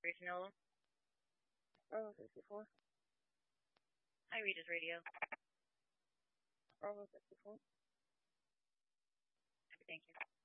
Regional. Bravo 54. Hi, Regis Radio. Bravo 54. Thank you.